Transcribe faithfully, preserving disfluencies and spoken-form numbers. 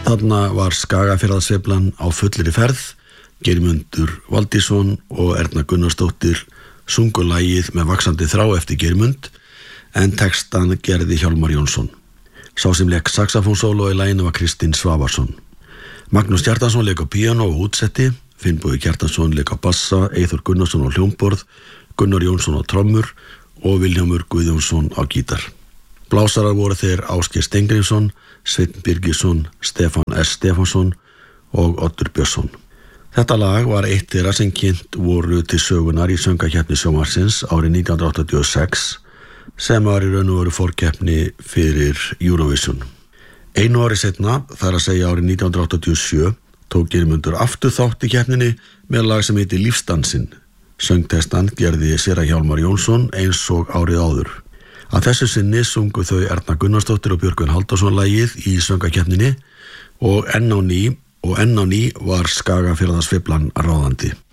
Þarna var Skagafjarðarsveiflan á fullri ferð. Geirmundur Valdísson og Erna Gunnarsdóttir sungu lagið með vaxandi þrá eftir Geirmund, en textan gerði Hjálmar Jónsson. Sá sem lék saxafónsóló í laginu var Kristinn Svavarsson. Magnús Kjartansson lék á píanó og útsetti, Finnbogi Kjartansson lék á bassa, Eyþór Gunnarsson á hljómborð, Gunnar Jónsson á trommur og Vilhjálmur Guðjónsson á gítar. Blásarar voru þeir Ásgeir Steingrímsson, Sveinn Birgisson, Stefán S. Stefánsson og Oddur Björnsson. Þetta lag var eitt þeirra sem kynnt voru til sögunar í söngvakeppni sjónvarpsins árið nítján hundruð áttatíu og sex, sem var í raun og veru forkeppni fyrir Eurovision. Einu ári seinna, þar að segja árið nítján hundruð áttatíu og sjö, tók Geirmundur aftur þátt í keppninni með lag sem heitir Lífsdansinn. Söngtextan gerði séra Hjálmar Jónsson eins og árið áður. Að þessu sinni sungu þau Erna Gunnarsdóttir og Björgvin Halldórsson lagið í söngvakeppninni og enn á ný og enn á ný var Skagafjarðarsveiflan ráðandi.